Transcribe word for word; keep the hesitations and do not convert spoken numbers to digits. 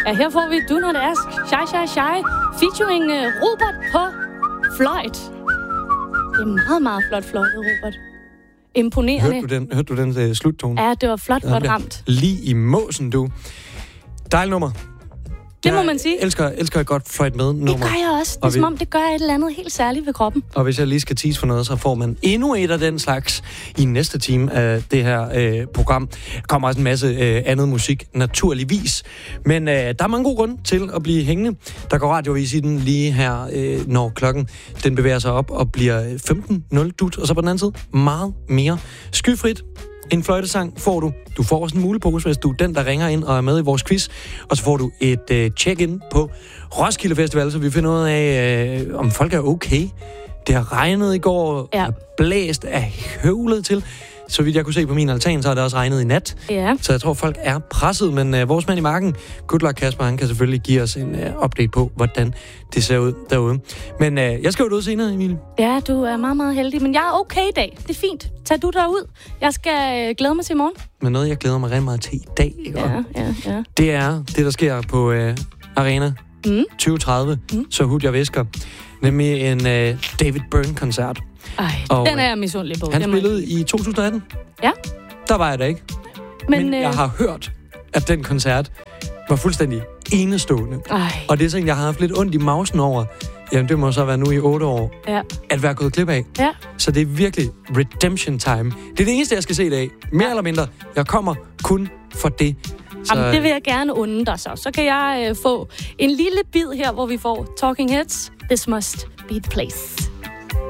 Ja, her får vi Do Not Ask, Shy Shy Shy, featuring uh, Robert på fløjt. Det er meget, meget flot fløjtet, Robert. Imponerende. Hørte du den, hørte du den uh, sluttone? Ja, det var flot, flot ja, ramt. Lige i måsen, du. Dejligt nummer. Det må man sige. Jeg elsker, elsker et godt fløjt med nummer. Det gør jeg også. Det er vi... som om, det gør et eller andet helt særligt ved kroppen. Og hvis jeg lige skal tease for noget, så får man endnu et af den slags i næste time af det her øh, program. Der kommer også en masse øh, andet musik, naturligvis. Men øh, der er mange gode grunde til at blive hængende. Der går radiovis i den lige her, øh, når klokken den bevæger sig op og bliver femten nul dut. Og så på den anden side meget mere skyfrit. En fløjtesang får du. Du får også en mulepose, hvis du er den, der ringer ind og er med i vores quiz. Og så får du et øh, check-in på Roskilde Festival, så vi finder ud af, øh, om folk er okay. Det har regnet i går, ja. Blæst af høvlet til. Så vidt jeg kunne se på min altan, så har det også regnet i nat. Ja. Så jeg tror, folk er presset. Men øh, vores mand i marken, good luck Kasper, han kan selvfølgelig give os en øh, update på, hvordan det ser ud derude. Men øh, jeg skal jo ud senere, Emilie. Ja, du er meget, meget heldig. Men jeg er okay i dag. Det er fint. Tag du derud. Jeg skal øh, glæde mig til i morgen. Men noget, jeg glæder mig rigtig meget til i dag, ikke? Ja, ja, ja. Det er det, der sker på øh, Arena mm. tyve tredive. Mm. Så hud jeg væsker. Nemlig en øh, David Byrne-koncert. Ej, og, den er jeg misundelig på. Han spillede i to tusind atten. Ja. Der var jeg da ikke. Men, Men øh... jeg har hørt, at den koncert var fuldstændig enestående. Ej. Og det er sådan, jeg har haft lidt ondt i mausen over. Jamen, det må så være nu i otte år. Ja. At være gået klip af. Ja. Så det er virkelig redemption time. Det er det eneste, jeg skal se i dag. Mere ja. eller mindre. Jeg kommer kun for det. Så... Jamen, det vil jeg gerne unde dig så. Så kan jeg øh, få en lille bid her, hvor vi får Talking Heads. This must be the place.